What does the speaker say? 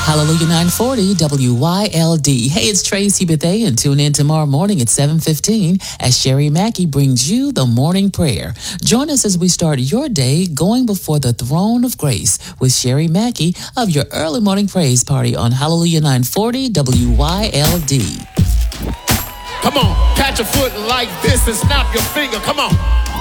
Hallelujah 940 WYLD. Hey, it's Tracy Bethea, and tune in tomorrow morning at 7:15 as Sherry Mackey brings you the morning prayer. Join us as we start your day going before the throne of grace with Sherry Mackey of your early morning praise party on Hallelujah 940 WYLD. Come on, catch a foot like this and snap your finger. Come on.